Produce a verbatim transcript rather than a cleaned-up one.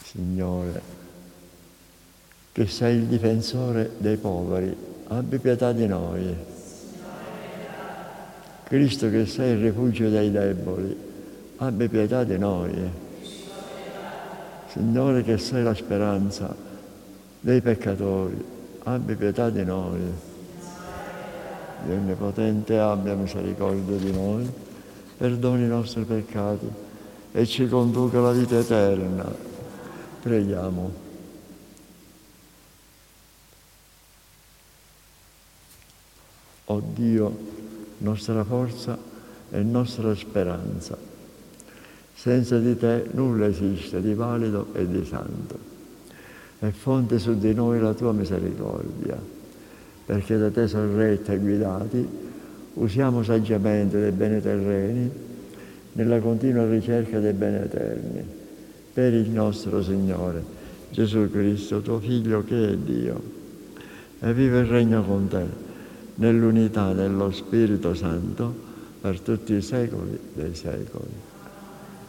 Signore, che sei il difensore dei poveri, abbi pietà di noi. Cristo, che sei il rifugio dei deboli, abbi pietà di noi. Signore, che sei la speranza dei peccatori, abbi pietà di noi. Dio Onnipotente, abbia misericordia di noi, perdoni i nostri peccati e ci conduca alla vita eterna. Preghiamo. O Dio, nostra forza e nostra speranza, senza di te nulla esiste di valido e di santo. E fonte su di noi la tua misericordia, perché da te sorretti e guidati usiamo saggiamente dei beni terreni nella continua ricerca dei beni eterni. Per il nostro Signore Gesù Cristo, tuo Figlio, che è Dio, e vive e regna con te nell'unità dello Spirito Santo per tutti i secoli dei secoli.